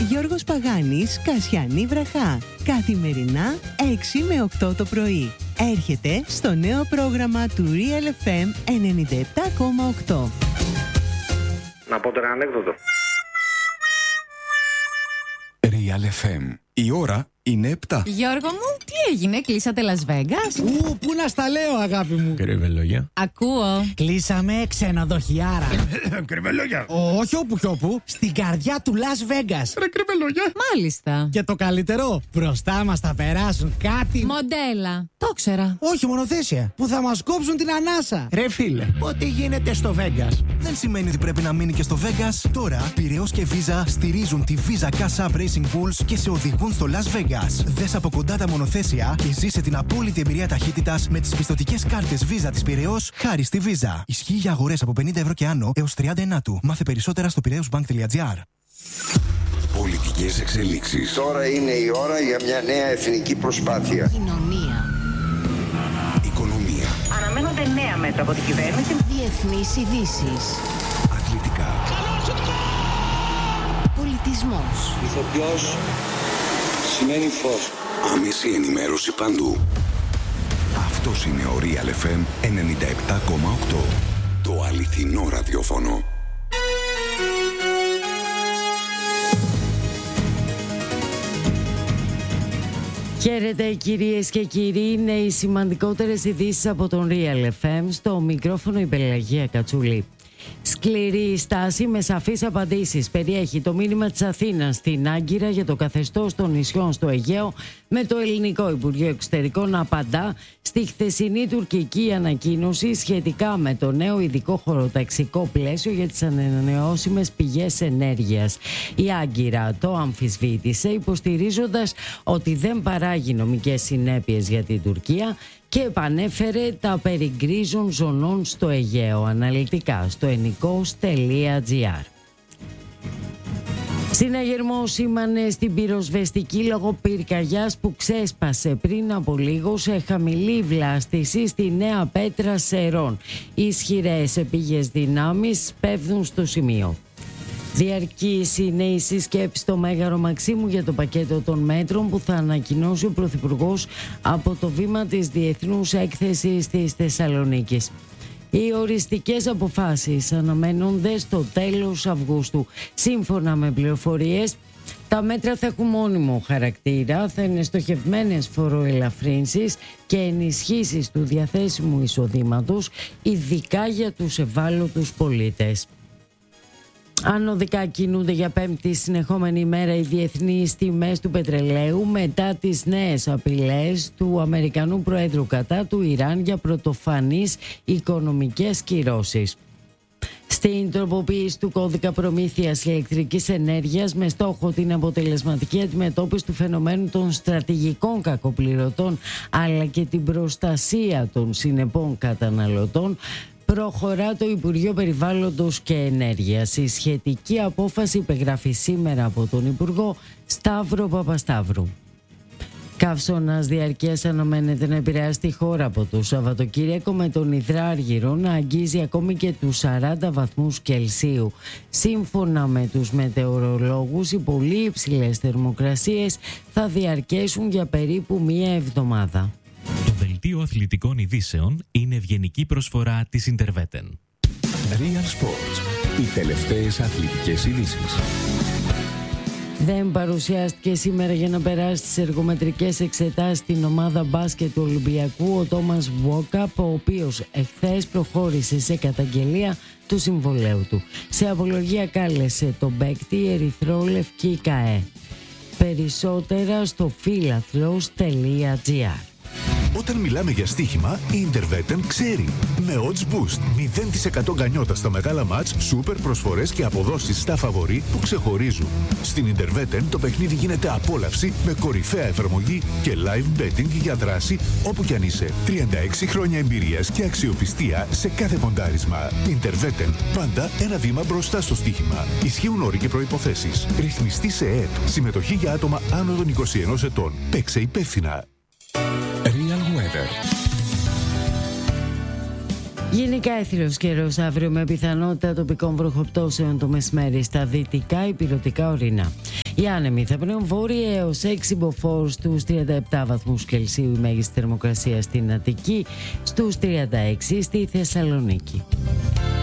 Γιώργος Παγάνης, Κασιανή Βραχά. Καθημερινά 6 με 8 το πρωί. Έρχεται στο νέο πρόγραμμα του Real FM 97,8. Να πω τώρα ανέκδοτο. Real FM. Η ώρα είναι 7. Γιώργο μου, τι έγινε, κλείσατε Las Vegas? Πού να στα λέω, αγάπη μου. Κρυβελόγια. Ακούω. Κλείσαμε ξενοδοχιάρα. Κρυβελόγια. Όχι όπου κι όπου, στην καρδιά του Las Vegas. Ρε κρυβελόγια. Μάλιστα. Και το καλύτερο, μπροστά μας θα περάσουν κάτι. Μοντέλα. Το ξέρα. Όχι, μονοθέσια. Που θα μας κόψουν την ανάσα. Ρε φίλε, ό,τι γίνεται στο Vegas δεν σημαίνει ότι πρέπει να μείνει και στο Vegas. Τώρα, Πειραιώς και Visa στηρίζουν τη Visa Cash App Racing Pools και σε οδηγούν στο Las Vegas. Δες από κοντά τα μονοθέσια και ζήσε την απόλυτη εμπειρία ταχύτητας με τις πιστωτικές κάρτες Visa της Πειραιώς χάρη στη Visa. Ισχύει για αγορές από 50 ευρώ και άνω έως 30 του. Μάθε περισσότερα στο piraeusbank.gr. Πολιτικές εξελίξεις. Τώρα είναι η ώρα για μια νέα εθνική προσπάθεια. Κοινωνία. Οικονομία. Αναμένονται νέα μέτρα από την κυβέρνηση. Διεθνείς ειδήσεις. Αθλητικά. Πολιτισμός. Ηθοποιός σημαίνει φως. Άμεση ενημέρωση παντού. Αυτός είναι ο Real FM 97,8. Το αληθινό ραδιόφωνο. Χαίρετε κυρίες και κύριοι, είναι οι σημαντικότερες ειδήσεις από τον Real FM. Στο μικρόφωνο η Πελαγία Κατσούλη. Σκληρή στάση με σαφείς απαντήσεις περιέχει το μήνυμα της Αθήνας στην Άγκυρα για το καθεστώς των νησιών στο Αιγαίο, με το Ελληνικό Υπουργείο Εξωτερικών να απαντά στη χθεσινή τουρκική ανακοίνωση σχετικά με το νέο ειδικό χωροταξικό πλαίσιο για τις ανανεώσιμες πηγές ενέργειας. Η Άγκυρα το αμφισβήτησε, υποστηρίζοντας ότι δεν παράγει νομικές συνέπειες για την Τουρκία και επανέφερε τα περί γκρίζων ζωνών στο Αιγαίο αναλυτικά στο ennikos.gr. Συναγερμό σήμανε στην πυροσβεστική λόγω πυρκαγιάς που ξέσπασε πριν από λίγο σε χαμηλή βλάστηση στη Νέα Πέτρα Σερών. Ισχυρές επίγειες δυνάμεις πέφτουν στο σημείο. Διαρκής είναι η συσκέψη στο Μέγαρο Μαξίμου για το πακέτο των μέτρων που θα ανακοινώσει ο Πρωθυπουργός από το βήμα της Διεθνούς Έκθεσης της Θεσσαλονίκης. Οι οριστικές αποφάσεις αναμένονται στο τέλος Αυγούστου. Σύμφωνα με πληροφορίες, τα μέτρα θα έχουν μόνιμο χαρακτήρα, θα είναι στοχευμένες φοροελαφρύνσεις και ενισχύσεις του διαθέσιμου εισοδήματος, ειδικά για τους ευάλωτους πολίτες. Ανωδικά κινούνται για πέμπτη συνεχόμενη ημέρα οι διεθνείς τιμές του πετρελαίου μετά τις νέες απειλές του Αμερικανού Προέδρου κατά του Ιράν για πρωτοφανείς οικονομικές κυρώσεις. Στην τροποποίηση του κώδικα προμήθειας ηλεκτρικής ενέργειας με στόχο την αποτελεσματική αντιμετώπιση του φαινομένου των στρατηγικών κακοπληρωτών αλλά και την προστασία των συνεπών καταναλωτών, προχωρά το Υπουργείο Περιβάλλοντος και Ενέργειας. Η σχετική απόφαση υπεγράφει σήμερα από τον Υπουργό Σταύρο Παπασταύρου. Καύσωνας διαρκείας αναμένεται να επηρεάσει τη χώρα από το Σαββατοκύριακο, με τον υδράργυρο να αγγίζει ακόμη και τους 40 βαθμούς Κελσίου. Σύμφωνα με τους μετεωρολόγους, οι πολύ υψηλές θερμοκρασίες θα διαρκέσουν για περίπου μία εβδομάδα. Το δελτίο αθλητικών ειδήσεων είναι ευγενική προσφορά της Interveten. Real Sports. Οι τελευταίες αθλητικές ειδήσεις. Δεν παρουσιάστηκε σήμερα για να περάσει τις εργομετρικές εξετάσεις στην ομάδα μπάσκετ του Ολυμπιακού ο Τόμας Βόκαπ, ο οποίος εχθές προχώρησε σε καταγγελία του συμβολαίου του. Σε απολογία κάλεσε τον παίκτη ερυθρόλευκη ΚΑΕ. Περισσότερα στο philathlos.gr. Όταν μιλάμε για στοίχημα, η Interveten ξέρει. Με odds boost, 0% γκανιότα στα μεγάλα μάτς, σούπερ προσφορές και αποδόσεις στα φαβορί που ξεχωρίζουν. Στην Interveten το παιχνίδι γίνεται απόλαυση με κορυφαία εφαρμογή και live betting για δράση όπου κι αν είσαι. 36 χρόνια εμπειρίας και αξιοπιστία σε κάθε ποντάρισμα. Interveten, πάντα ένα βήμα μπροστά στο στοίχημα. Ισχύουν όροι και προϋποθέσεις. Ρυθμιστή σε ΕΕΠ. Συμμετοχή για άτομα άνω των 21 ετών. Παίξε υπεύθυνα. Real Weather. Γενικά έθριος καιρός αύριο με πιθανότητα τοπικών βροχοπτώσεων το μεσημέρι στα δυτικά ηπειρωτικά ορεινά. Οι άνεμοι θα πνέουν βόρεια έως 6 μποφόρ στους 37 βαθμούς Κελσίου, η μέγιστη θερμοκρασία στην Αττική, στους 36 στη Θεσσαλονίκη.